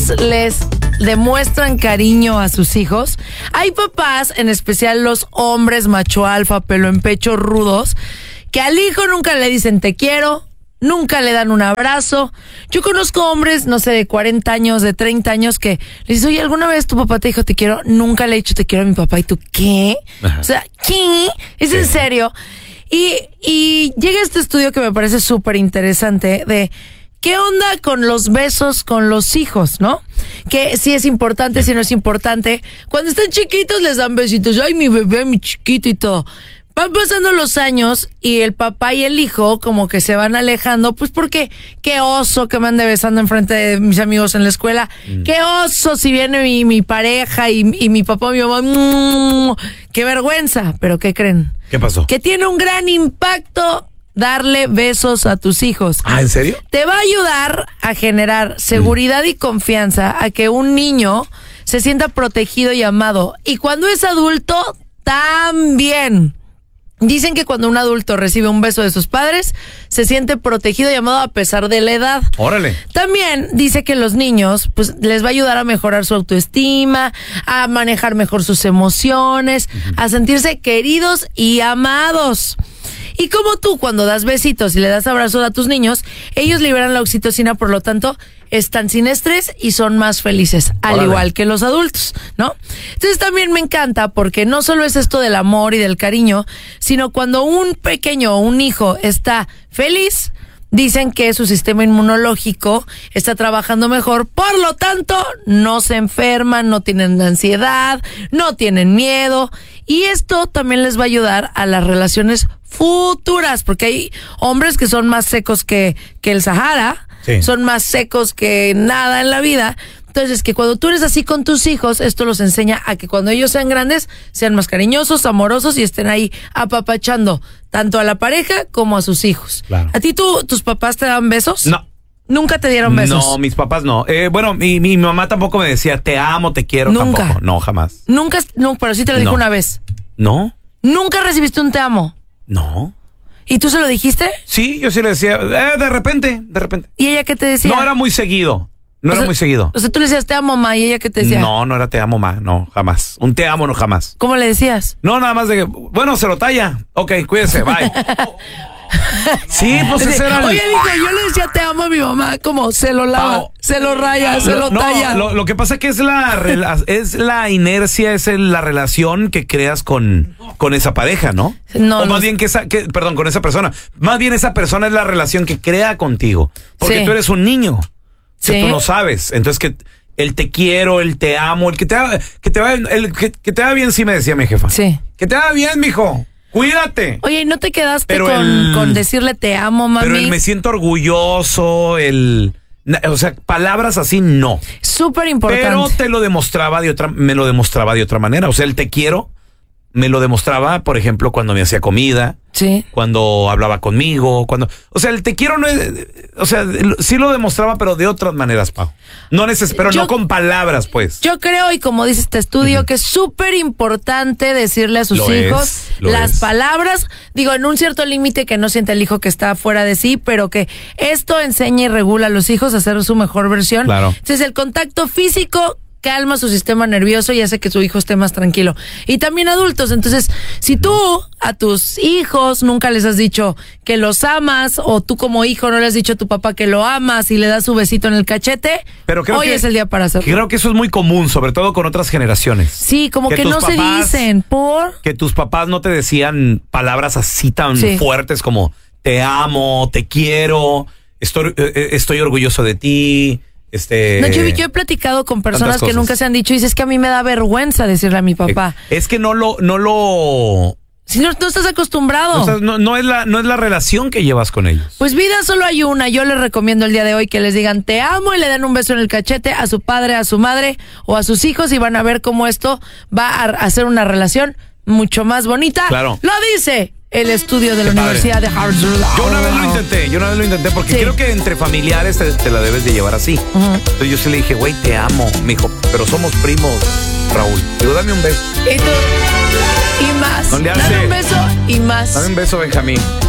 papás les demuestran cariño a sus hijos? Hay papás, en especial los hombres macho alfa, pelo en pecho, rudos, que al hijo nunca le dicen te quiero, nunca le dan un abrazo. Yo conozco hombres, no sé, de 40 años, de 30 años, que le dices, oye, ¿alguna vez tu papá te dijo te quiero? Nunca le he dicho te quiero a mi papá. ¿Y tú qué? Ajá. O sea, ¿qué? ¿Es en serio? Y llega este estudio que me parece súper interesante de qué onda con los besos con los hijos, ¿no? Que si es importante, si no es importante. Cuando están chiquitos les dan besitos. Ay, mi bebé, mi chiquito y todo. Van pasando los años y el papá y el hijo como que se van alejando, pues porque qué oso que me ande besando enfrente de mis amigos en la escuela. Qué oso si viene mi pareja y mi papá, mi mamá. Qué vergüenza. ¿Pero qué creen? ¿Qué pasó? Que tiene un gran impacto darle besos a tus hijos. ¿Ah, en serio? Te va a ayudar a generar seguridad y confianza a que un niño se sienta protegido y amado. Y cuando es adulto, también. Dicen que cuando un adulto recibe un beso de sus padres, se siente protegido y amado a pesar de la edad. Órale. También dice que los niños, pues, les va a ayudar a mejorar su autoestima, a manejar mejor sus emociones, a sentirse queridos y amados. Y como tú, cuando das besitos y le das abrazos a tus niños, ellos liberan la oxitocina, por lo tanto, están sin estrés y son más felices, al igual que los adultos, ¿no? Entonces también me encanta porque no solo es esto del amor y del cariño, sino cuando un pequeño o un hijo está feliz, dicen que su sistema inmunológico está trabajando mejor, por lo tanto, no se enferman, no tienen ansiedad, no tienen miedo, y esto también les va a ayudar a las relaciones futuras, porque hay hombres que son más secos que el Sahara, sí, son más secos que nada en la vida. Entonces, que cuando tú eres así con tus hijos, esto los enseña a que cuando ellos sean grandes, sean más cariñosos, amorosos y estén ahí apapachando tanto a la pareja como a sus hijos. Claro. ¿A ti tus papás te dan besos? No. ¿Nunca te dieron besos? No, mis papás no. Bueno, mi mamá tampoco me decía te amo, te quiero. ¿Nunca? Tampoco. No, jamás. Nunca, no, pero sí te lo dijo una vez. ¿No? ¿Nunca recibiste un te amo? No. ¿Y tú se lo dijiste? Sí, yo sí le decía, de repente. ¿Y ella qué te decía? No era muy seguido. No era muy seguido. O sea, tú le decías te amo, ma, ¿y ella qué te decía? No era te amo, ma, no, jamás. Un te amo, no, jamás. ¿Cómo le decías? No, nada más de que, bueno, se lo talla. Ok, cuídese, bye. Sí, pues ese era. Oye, dijo, yo le decía te amo a mi mamá, como se lo lava, se lo raya, se lo talla. Lo que pasa es que es la inercia, es la relación que creas con esa pareja, ¿no? No, o más bien perdón, con esa persona. Más bien esa persona es la relación que crea contigo. Porque tú eres un niño. Sí. Tú no sabes. Entonces que el te quiero, el te amo, el que te va bien, sí me decía mi jefa. Sí. Que te va bien, mijo. Cuídate. Oye, ¿y no te quedaste con decirle te amo, mami? Pero el me siento orgulloso, o sea, palabras así no. Súper importante. Pero me lo demostraba de otra manera. O sea, el te quiero me lo demostraba, por ejemplo, cuando me hacía comida. Sí. Cuando hablaba conmigo, o sea, el te quiero no es, o sea, sí lo demostraba, pero de otras maneras, Pau. Pero no con palabras, pues. Yo creo, y como dice este estudio, que es súper importante decirle a sus hijos las palabras, digo, en un cierto límite que no sienta el hijo que está fuera de sí, pero que esto enseña y regula a los hijos a ser su mejor versión. Claro. Entonces, el contacto físico calma su sistema nervioso y hace que su hijo esté más tranquilo. Y también adultos. Entonces, si tú a tus hijos nunca les has dicho que los amas, o tú como hijo no le has dicho a tu papá que lo amas y le das su besito en el cachete, pero hoy es el día para hacerlo. Creo que eso es muy común, sobre todo con otras generaciones. Sí, como que no se dicen que tus papás no te decían palabras así tan fuertes como te amo, te quiero, estoy orgulloso de ti. No, yo he platicado con personas que nunca se han dicho, y dices que a mí me da vergüenza decirle a mi papá. Es que no lo si no estás acostumbrado. O sea, no es la relación que llevas con ellos. Pues vida solo hay una. Yo les recomiendo el día de hoy que les digan te amo y le den un beso en el cachete a su padre, a su madre o a sus hijos, y van a ver cómo esto va a hacer una relación mucho más bonita. Claro. Lo dice el estudio de la Universidad de Harvard. Yo una vez lo intenté porque creo que entre familiares te la debes de llevar así. Entonces yo sí le dije, güey, te amo. Me dijo, pero somos primos, Raúl. Digo, dame un beso. Y tú, y más. No le hace. Dame un beso y más. Dame un beso, Benjamín.